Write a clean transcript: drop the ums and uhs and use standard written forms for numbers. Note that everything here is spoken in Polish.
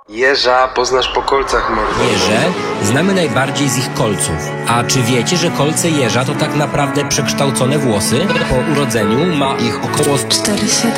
Jeża poznasz po kolcach, mordo. Jeże znamy najbardziej z ich kolców. A czy wiecie, że kolce jeża to tak naprawdę przekształcone włosy? Po urodzeniu ma ich około 4,7